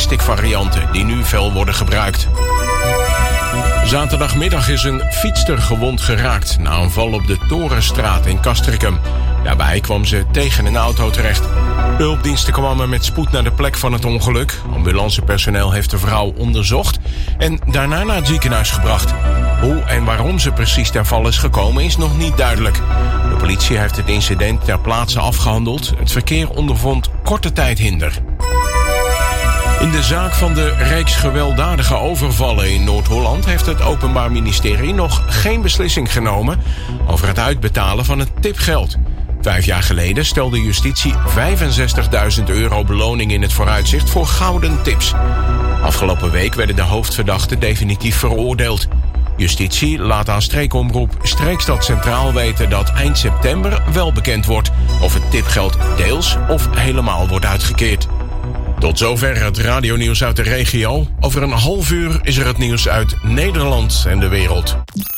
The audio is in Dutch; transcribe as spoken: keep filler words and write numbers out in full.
plastic varianten die nu veel worden gebruikt. Zaterdagmiddag is een fietster gewond geraakt na een val op de Torenstraat in Castricum. Daarbij kwam ze tegen een auto terecht. De hulpdiensten kwamen met spoed naar de plek van het ongeluk. Ambulancepersoneel heeft de vrouw onderzocht en daarna naar het ziekenhuis gebracht. Hoe en waarom ze precies ten val is gekomen is nog niet duidelijk. De politie heeft het incident ter plaatse afgehandeld. Het verkeer ondervond korte tijd hinder. In de zaak van de reeks gewelddadige overvallen in Noord-Holland heeft het Openbaar Ministerie nog geen beslissing genomen over het uitbetalen van het tipgeld. Vijf jaar geleden stelde justitie vijfenzestigduizend euro beloning in het vooruitzicht voor gouden tips. Afgelopen week werden de hoofdverdachten definitief veroordeeld. Justitie laat aan streekomroep Streekstad Centraal weten dat eind september wel bekend wordt of het tipgeld deels of helemaal wordt uitgekeerd. Tot zover het radionieuws uit de regio. Over een half uur is er het nieuws uit Nederland en de wereld.